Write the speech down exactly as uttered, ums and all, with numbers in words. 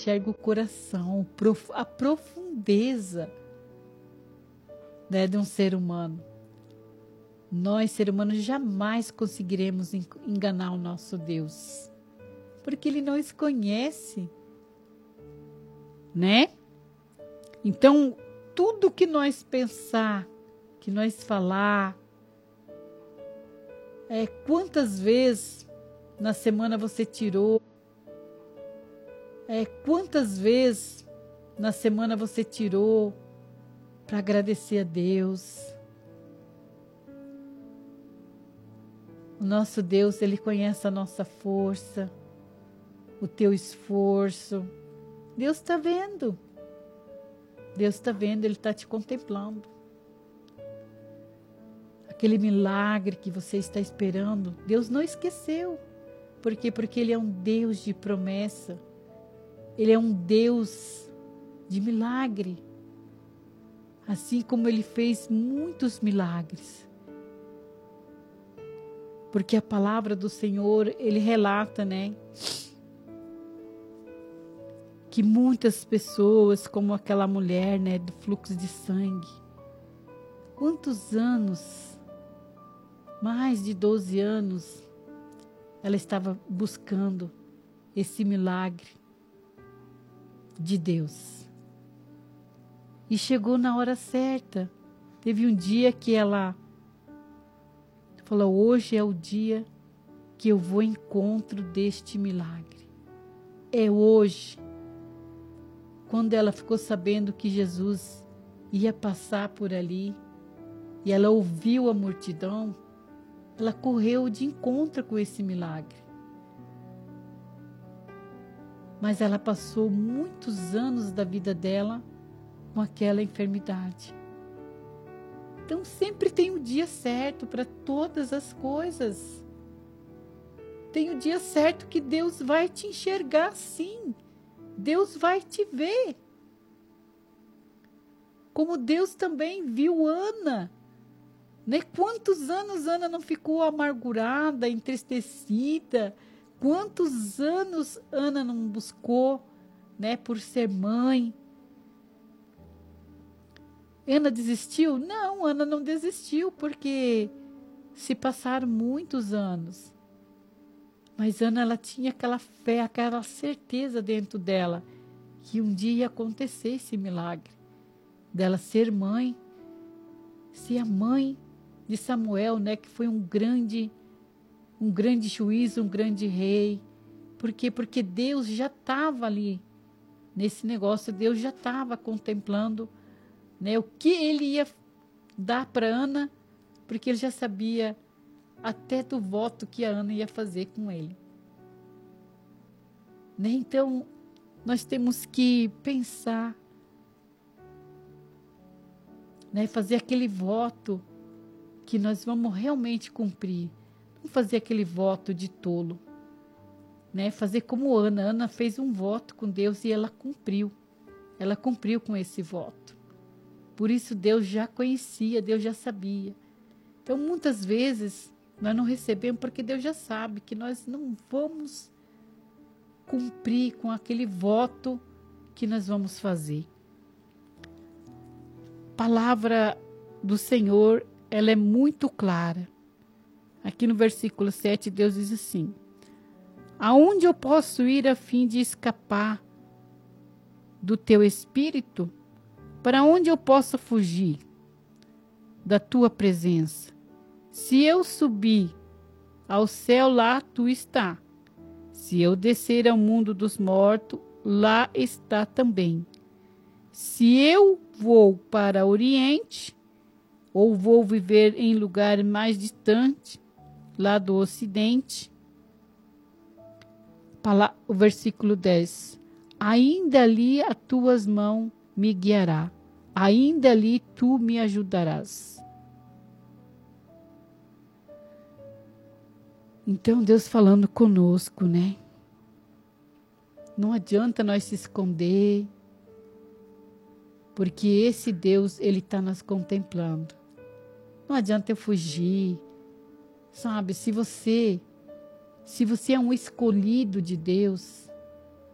enxerga o coração, a profundeza, né, de um ser humano. Nós, seres humanos, jamais conseguiremos enganar o nosso Deus, porque Ele não nos conhece, né? Então, tudo que nós pensar, que nós falar, é, quantas vezes na semana você tirou, é, quantas vezes na semana você tirou para agradecer a Deus. O nosso Deus, Ele conhece a nossa força, o teu esforço. Deus está vendo. Deus está vendo, Ele está te contemplando. Aquele milagre que você está esperando, Deus não esqueceu. Por quê? Porque Ele é um Deus de promessa. Ele é um Deus de milagre. Assim como Ele fez muitos milagres. Porque a palavra do Senhor, Ele relata, né? Que muitas pessoas, como aquela mulher, né? Do fluxo de sangue. Quantos anos, mais de doze anos, ela estava buscando esse milagre de Deus. E chegou na hora certa. Teve um dia que ela falou, hoje é o dia que eu vou ao encontro deste milagre. É hoje. Quando ela ficou sabendo que Jesus ia passar por ali, e ela ouviu a multidão, ela correu de encontro com esse milagre. Mas ela passou muitos anos da vida dela com aquela enfermidade. Então sempre tem o dia certo para todas as coisas. Tem o dia certo que Deus vai te enxergar, sim. Deus vai te ver. Como Deus também viu Ana. Né? Quantos anos Ana não ficou amargurada, entristecida? Quantos anos Ana não buscou, né, por ser mãe? Ana desistiu? Não, Ana não desistiu, porque se passaram muitos anos. Mas Ana, ela tinha aquela fé, aquela certeza dentro dela, que um dia ia acontecer esse milagre, dela ser mãe, ser a mãe de Samuel, né, que foi um grande, um grande juiz, um grande rei. Por quê? Porque Deus já estava ali, nesse negócio, Deus já estava contemplando, né, o que Ele ia dar para Ana, porque Ele já sabia até do voto que a Ana ia fazer com ele. Né? Então, nós temos que pensar, né, fazer aquele voto que nós vamos realmente cumprir. Não fazer aquele voto de tolo. Né? Fazer como Ana. Ana fez um voto com Deus e ela cumpriu. Ela cumpriu com esse voto. Por isso Deus já conhecia, Deus já sabia. Então, muitas vezes, nós não recebemos porque Deus já sabe que nós não vamos cumprir com aquele voto que nós vamos fazer. A palavra do Senhor, ela é muito clara. Aqui no versículo sete, Deus diz assim: aonde eu posso ir a fim de escapar do teu espírito? Para onde eu posso fugir da tua presença? Se eu subir ao céu, lá tu está. Se eu descer ao mundo dos mortos, lá está também. Se eu vou para o Oriente, ou vou viver em lugar mais distante, lá do Ocidente. O versículo dez. Ainda ali as tuas mãos me guiará. Ainda ali tu me ajudarás. Então, Deus falando conosco, né? Não adianta nós se esconder, porque esse Deus, Ele está nos contemplando. Não adianta eu fugir, sabe? Se você, se você é um escolhido de Deus,